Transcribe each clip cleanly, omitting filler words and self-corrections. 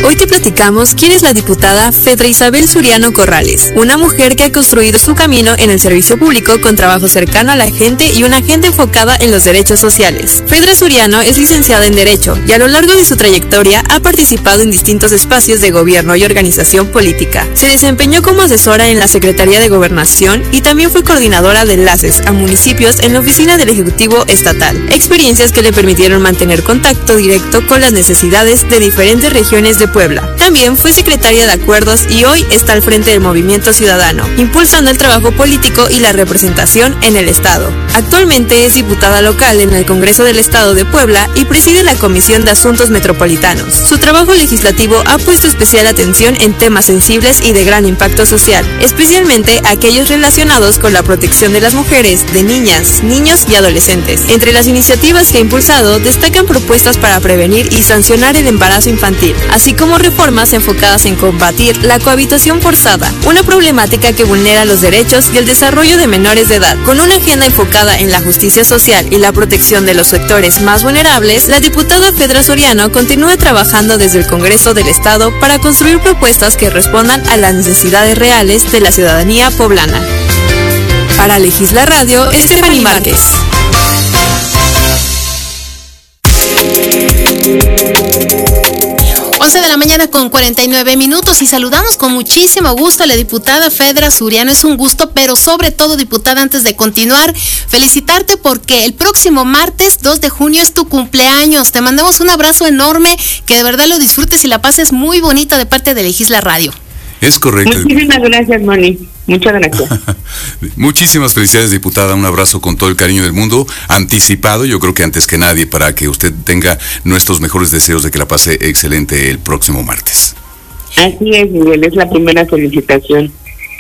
Hoy te platicamos quién es la diputada Fedra Isabel Suriano Corrales, una mujer que ha construido su camino en el servicio público con trabajo cercano a la gente y una agenda enfocada en los derechos sociales. Fedra Suriano es licenciada en Derecho y a lo largo de su trayectoria ha participado en distintos espacios de gobierno y organización política. Se desempeñó como asesora en la Secretaría de Gobernación y también fue coordinadora de enlaces a municipios en la oficina del Ejecutivo Estatal, experiencias que le permitieron mantener contacto directo con las necesidades de diferentes regiones de Puebla. También fue secretaria de Acuerdos y hoy está al frente del Movimiento Ciudadano, impulsando el trabajo político y la representación en el Estado. Actualmente es diputada local en el Congreso del Estado de Puebla y preside la Comisión de Asuntos Metropolitanos. Su trabajo legislativo ha puesto especial atención en temas sensibles y de gran impacto social, especialmente aquellos relacionados con la protección de las mujeres, de niñas, niños y adolescentes. Entre las iniciativas que ha impulsado destacan propuestas para prevenir y sancionar el embarazo infantil, así como reformas enfocadas en combatir la cohabitación forzada, una problemática que vulnera los derechos y el desarrollo de menores de edad. Con una agenda enfocada en la justicia social y la protección de los sectores más vulnerables, la diputada Fedra Suriano continúa trabajando desde el Congreso del Estado para construir propuestas que respondan a las necesidades reales de la ciudadanía poblana. Para Legisla Radio, Stephanie Márquez. De la mañana con 49 minutos y saludamos con muchísimo gusto a la diputada Fedra Suriano. Es un gusto, pero sobre todo, diputada, antes de continuar, felicitarte porque el próximo martes 2 de junio es tu cumpleaños. Te mandamos un abrazo enorme, que de verdad lo disfrutes y la pases muy bonita de parte de Legisla Radio. Es correcto. Muchísimas gracias, Moni. Muchas gracias. Muchísimas felicidades, diputada. Un abrazo con todo el cariño del mundo, anticipado, yo creo que antes que nadie, para que usted tenga nuestros mejores deseos de que la pase excelente el próximo martes. Así es, Miguel. Es la primera felicitación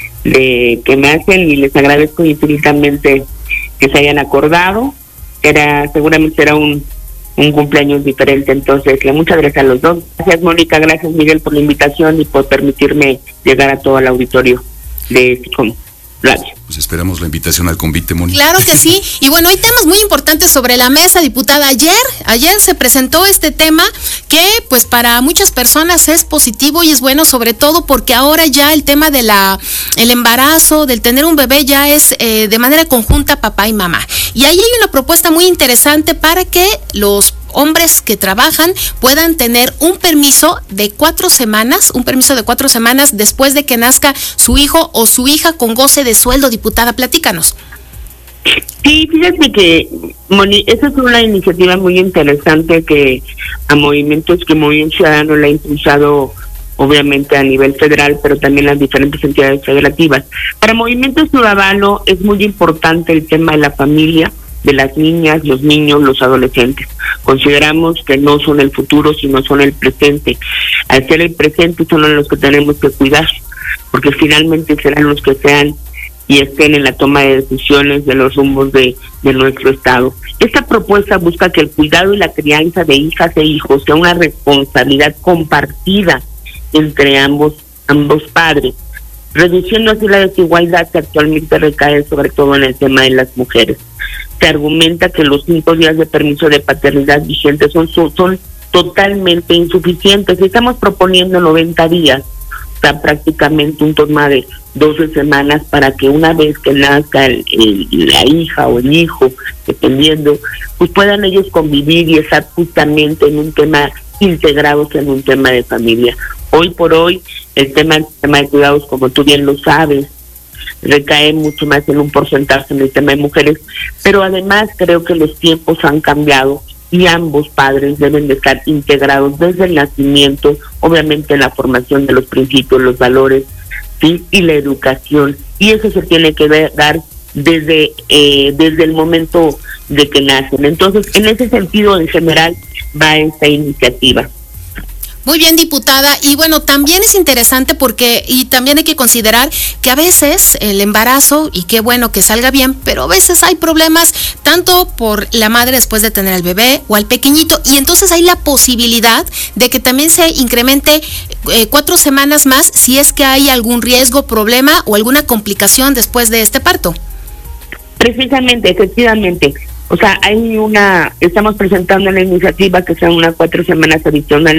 que me hacen y les agradezco infinitamente que se hayan acordado. Seguramente será un cumpleaños diferente, entonces muchas gracias a los dos. Gracias, Mónica, gracias, Miguel, por la invitación y por permitirme llegar a todo el auditorio de Radio. Pues esperamos la invitación al convite, Mónica. Claro que sí, y bueno, hay temas muy importantes sobre la mesa, diputada. Ayer se presentó este tema que pues para muchas personas es positivo y es bueno, sobre todo porque ahora ya el tema de el embarazo, del tener un bebé ya es de manera conjunta papá y mamá. Y ahí hay una propuesta muy interesante para que los hombres que trabajan puedan tener un permiso de 4 semanas después de que nazca su hijo o su hija con goce de sueldo. Diputada, platícanos. Sí, fíjate que, Moni, esa es una iniciativa muy interesante que a Movimiento Ciudadano la ha impulsado obviamente a nivel federal, pero también las diferentes entidades federativas. Para Movimiento Ciudadano es muy importante el tema de la familia, de las niñas, los niños, los adolescentes. Consideramos que no son el futuro, sino son el presente. Al ser el presente son los que tenemos que cuidar, porque finalmente serán los que sean y estén en la toma de decisiones de los rumbos de nuestro Estado. Esta propuesta busca que el cuidado y la crianza de hijas e hijos sea una responsabilidad compartida entre ambos padres, reduciendo así la desigualdad que actualmente recae sobre todo en el tema de las mujeres. Se argumenta que los 5 días de permiso de paternidad vigentes son totalmente insuficientes. Estamos proponiendo 90 días, o sea, prácticamente un toma de 12 semanas para que una vez que nazca la hija o el hijo, dependiendo, pues puedan ellos convivir y estar justamente en un tema integrados en un tema de familia. Hoy por hoy, el tema de cuidados, como tú bien lo sabes, recae mucho más en un porcentaje en el tema de mujeres, pero además creo que los tiempos han cambiado y ambos padres deben de estar integrados desde el nacimiento, obviamente en la formación de los principios, los valores, ¿sí? Y la educación, y eso se tiene que dar desde el momento de que nacen. Entonces, en ese sentido, en general, va esta iniciativa. Muy bien, diputada. Y bueno, también es interesante y también hay que considerar que a veces el embarazo, y qué bueno que salga bien, pero a veces hay problemas tanto por la madre después de tener al bebé o al pequeñito, y entonces hay la posibilidad de que también se incremente 4 semanas más si es que hay algún riesgo, problema o alguna complicación después de este parto. Precisamente, efectivamente. O sea, estamos presentando una iniciativa que sean unas 4 semanas adicionales